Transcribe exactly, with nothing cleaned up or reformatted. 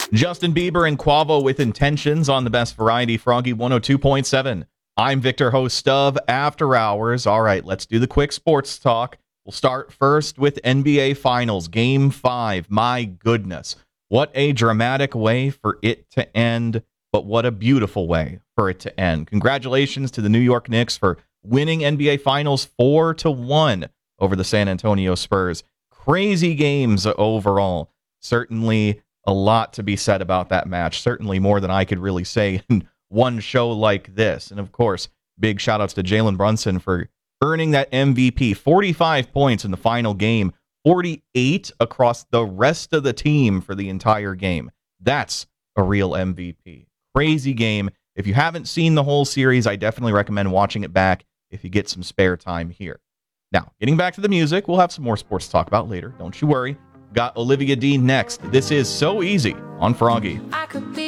Justin Bieber and Quavo with Intentions on the Best Variety, Froggy one oh two point seven. I'm Victor, host of After Hours. All right, let's do the quick sports talk. We'll start first with N B A Finals, Game five. My goodness, what a dramatic way for it to end, but what a beautiful way for it to end. Congratulations to the New York Knicks for winning N B A Finals four to one over the San Antonio Spurs. Crazy games overall. Certainly a lot to be said about that match. Certainly more than I could really say in one show like this. And of course, big shout outs to Jalen Brunson for earning that M V P. forty-five points in the final game, forty-eight across the rest of the team for the entire game. That's a real M V P. Crazy game. If you haven't seen the whole series, I definitely recommend watching it back if you get some spare time here. Now, getting back to the music, we'll have some more sports to talk about later. Don't you worry. Got Olivia Dean next. This is So Easy on Froggy. I could be